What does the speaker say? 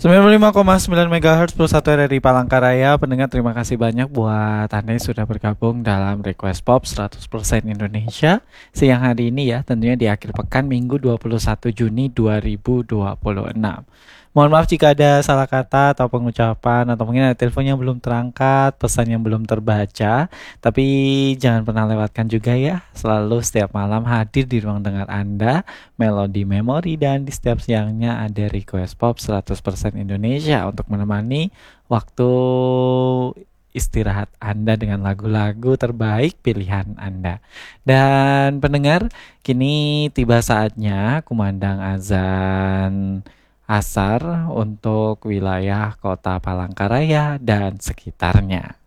95,9 MHz plus 1 RRI Palangkaraya. Pendengar, terima kasih banyak buat Anda yang sudah bergabung dalam Request Pop 100% Indonesia siang hari ini ya, tentunya di akhir pekan Minggu 21 Juni 2026. Mohon maaf jika ada salah kata atau pengucapan atau mungkin ada telepon yang belum terangkat, pesan yang belum terbaca. Tapi jangan pernah lewatkan juga ya, selalu setiap malam hadir di ruang dengar Anda, Melodi Memori, dan di setiap siangnya ada Request Pop 100% Indonesia untuk menemani waktu istirahat Anda dengan lagu-lagu terbaik pilihan Anda. Dan pendengar, kini tiba saatnya kumandang azan asar untuk wilayah kota Palangkaraya dan sekitarnya.